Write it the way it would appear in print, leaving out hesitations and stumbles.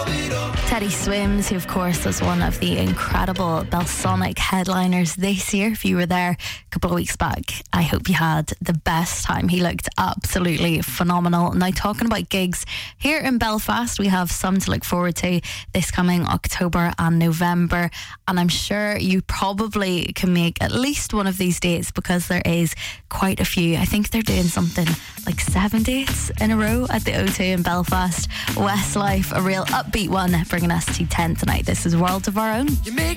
Teddy Swims, who of course was one of the incredible Belsonic headliners this year. If you were there a couple of weeks back, I hope you had the best time. He looked absolutely phenomenal. Now, talking about gigs here in Belfast, we have some to look forward to this coming October and November, and I'm sure you probably can make at least one of these dates because there is quite a few. I think they're doing something like 7 dates in a row at the O2 in Belfast. Westlife, a real upbeat one, bringing us to 10 tonight. This is World of Our Own. You make